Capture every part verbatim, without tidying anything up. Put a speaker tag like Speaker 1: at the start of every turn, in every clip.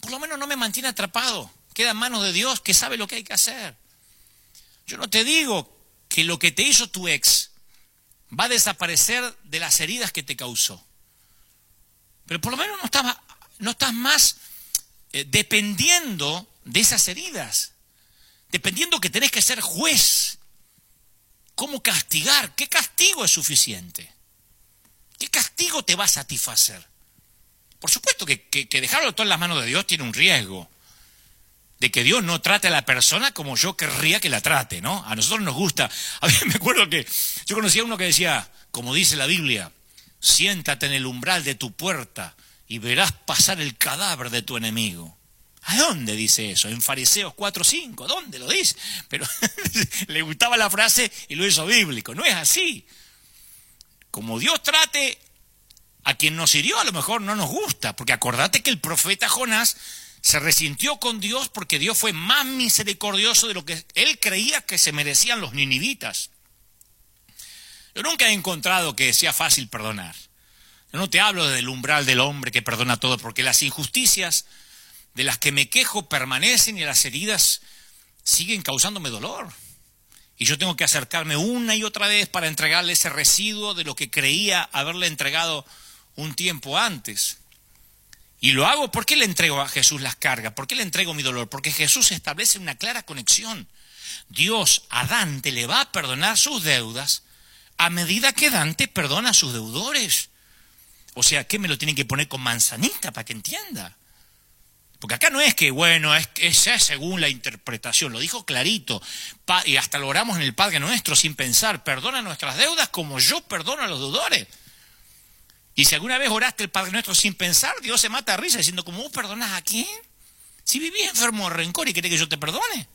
Speaker 1: por lo menos no me mantiene atrapado. Queda en manos de Dios, que sabe lo que hay que hacer. Yo no te digo que lo que te hizo tu ex va a desaparecer de las heridas que te causó. Pero por lo menos no estás, no estás más eh, dependiendo de esas heridas. Dependiendo que tenés que ser juez. ¿Cómo castigar? ¿Qué castigo es suficiente? ¿Qué castigo te va a satisfacer? Por supuesto que, que, que dejarlo todo en las manos de Dios tiene un riesgo. De que Dios no trate a la persona como yo querría que la trate, ¿no? A nosotros nos gusta. A mí me acuerdo que yo conocía a uno que decía, como dice la Biblia, siéntate en el umbral de tu puerta y verás pasar el cadáver de tu enemigo. ¿A dónde dice eso? En Fariseos cuatro cinco, ¿dónde lo dice? Pero le gustaba la frase y lo hizo bíblico. No es así. Como Dios trate a quien nos hirió, a lo mejor no nos gusta, porque acordate que el profeta Jonás se resintió con Dios porque Dios fue más misericordioso de lo que él creía que se merecían los ninivitas. Yo nunca he encontrado que sea fácil perdonar. Yo no te hablo del umbral del hombre que perdona todo, porque las injusticias de las que me quejo permanecen y las heridas siguen causándome dolor. Y yo tengo que acercarme una y otra vez para entregarle ese residuo de lo que creía haberle entregado un tiempo antes. Y lo hago, ¿por qué le entrego a Jesús las cargas? ¿Por qué le entrego mi dolor? Porque Jesús establece una clara conexión. Dios a Dante le va a perdonar sus deudas a medida que Dante perdona a sus deudores. O sea, ¿qué me lo tienen que poner con manzanita para que entienda? Porque acá no es que, bueno, es que es según la interpretación, lo dijo clarito, pa, y hasta lo oramos en el Padre Nuestro sin pensar, perdona nuestras deudas como yo perdono a los deudores. Y si alguna vez oraste el Padre Nuestro sin pensar, Dios se mata a risa diciendo, ¿cómo vos perdonás a quién? Si vivís enfermo de rencor y querés que yo te perdone.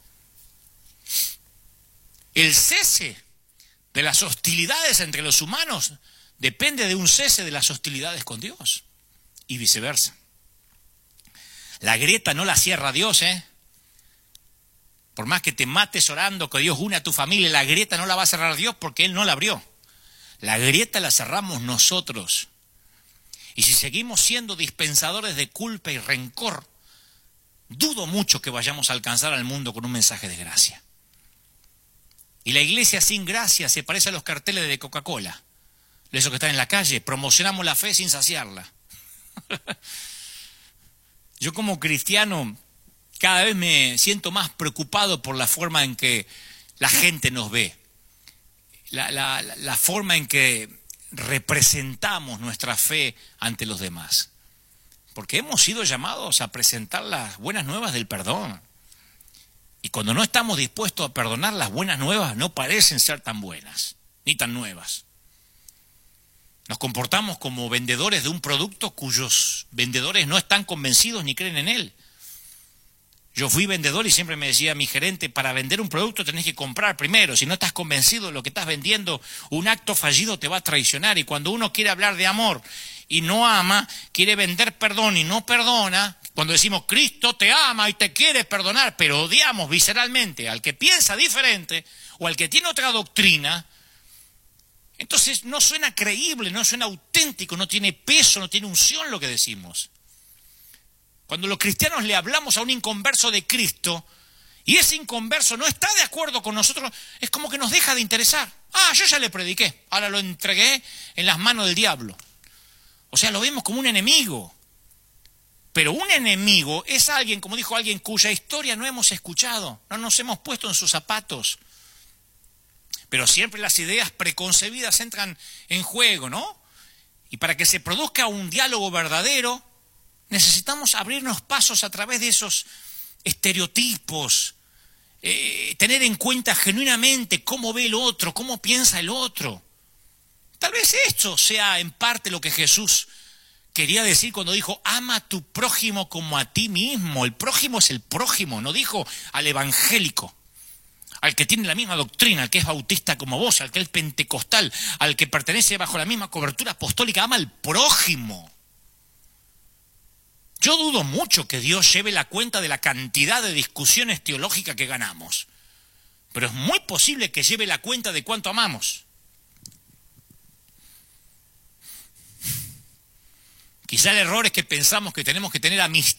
Speaker 1: El cese de las hostilidades entre los humanos depende de un cese de las hostilidades con Dios y viceversa. La grieta no la cierra Dios, ¿eh? Por más que te mates orando que Dios une a tu familia, la grieta no la va a cerrar Dios porque Él no la abrió. La grieta la cerramos nosotros. Y si seguimos siendo dispensadores de culpa y rencor, dudo mucho que vayamos a alcanzar al mundo con un mensaje de gracia. Y la iglesia sin gracia se parece a los carteles de Coca-Cola. Esos que están en la calle, promocionamos la fe sin saciarla. Yo como cristiano cada vez me siento más preocupado por la forma en que la gente nos ve. La, la, la forma en que representamos nuestra fe ante los demás. Porque hemos sido llamados a presentar las buenas nuevas del perdón. Y cuando no estamos dispuestos a perdonar, las buenas nuevas no parecen ser tan buenas, ni tan nuevas. Nos comportamos como vendedores de un producto cuyos vendedores no están convencidos ni creen en él. Yo fui vendedor y siempre me decía mi gerente, para vender un producto tenés que comprar primero. Si no estás convencido de lo que estás vendiendo, un acto fallido te va a traicionar. Y cuando uno quiere hablar de amor y no ama, quiere vender perdón y no perdona, cuando decimos Cristo te ama y te quiere perdonar, pero odiamos visceralmente al que piensa diferente o al que tiene otra doctrina, entonces no suena creíble, no suena auténtico, no tiene peso, no tiene unción lo que decimos. Cuando los cristianos le hablamos a un inconverso de Cristo y ese inconverso no está de acuerdo con nosotros, es como que nos deja de interesar. Ah, yo ya le prediqué, ahora lo entregué en las manos del diablo. O sea, lo vemos como un enemigo. Pero un enemigo es alguien, como dijo alguien, cuya historia no hemos escuchado, no nos hemos puesto en sus zapatos. Pero siempre las ideas preconcebidas entran en juego, ¿no? Y para que se produzca un diálogo verdadero, necesitamos abrirnos pasos a través de esos estereotipos, eh, tener en cuenta genuinamente cómo ve el otro, cómo piensa el otro. Tal vez esto sea en parte lo que Jesús quería decir cuando dijo, ama a tu prójimo como a ti mismo. El prójimo es el prójimo, no dijo al evangélico, al que tiene la misma doctrina, al que es bautista como vos, al que es pentecostal, al que pertenece bajo la misma cobertura apostólica. Ama al prójimo. Yo dudo mucho que Dios lleve la cuenta de la cantidad de discusiones teológicas que ganamos, pero es muy posible que lleve la cuenta de cuánto amamos. Quizá el error es que pensamos que tenemos que tener amistad